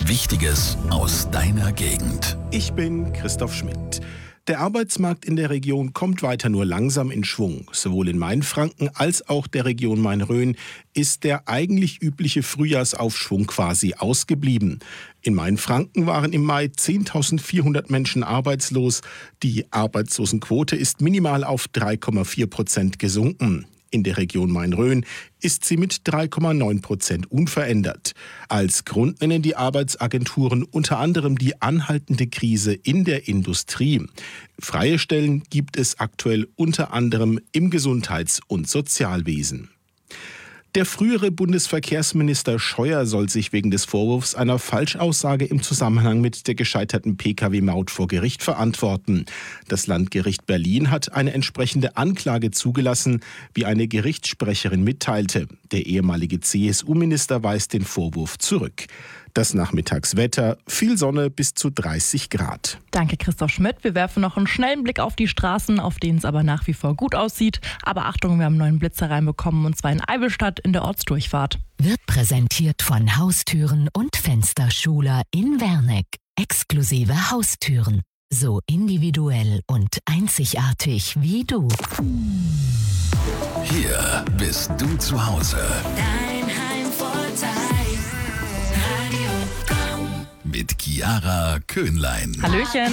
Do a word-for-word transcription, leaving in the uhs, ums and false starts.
Wichtiges aus deiner Gegend. Ich bin Christoph Schmidt. Der Arbeitsmarkt in der Region kommt weiter nur langsam in Schwung. Sowohl in Mainfranken als auch der Region Main-Rhön ist der eigentlich übliche Frühjahrsaufschwung quasi ausgeblieben. In Mainfranken waren im Mai zehntausendvierhundert Menschen arbeitslos. Die Arbeitslosenquote ist minimal auf drei Komma vier Prozent gesunken. In der Region Main-Rhön ist sie mit drei Komma neun Prozent unverändert. Als Grund nennen die Arbeitsagenturen unter anderem die anhaltende Krise in der Industrie. Freie Stellen gibt es aktuell unter anderem im Gesundheits- und Sozialwesen. Der frühere Bundesverkehrsminister Scheuer soll sich wegen des Vorwurfs einer Falschaussage im Zusammenhang mit der gescheiterten Pkw-Maut vor Gericht verantworten. Das Landgericht Berlin hat eine entsprechende Anklage zugelassen, wie eine Gerichtssprecherin mitteilte. Der ehemalige C S U-Minister weist den Vorwurf zurück. Das Nachmittagswetter, viel Sonne bis zu dreißig Grad. Danke, Christoph Schmidt. Wir werfen noch einen schnellen Blick auf die Straßen, auf denen es aber nach wie vor gut aussieht. Aber Achtung, wir haben einen neuen Blitzer reinbekommen, und zwar in Eivelstadt in der Ortsdurchfahrt. Wird präsentiert von Haustüren und Fensterschuler in Werneck. Exklusive Haustüren. So individuell und einzigartig wie du. Hier bist du zu Hause. Dein Heimvorteil. Radio Komm. Mit Chiara Köhnlein. Hallöchen.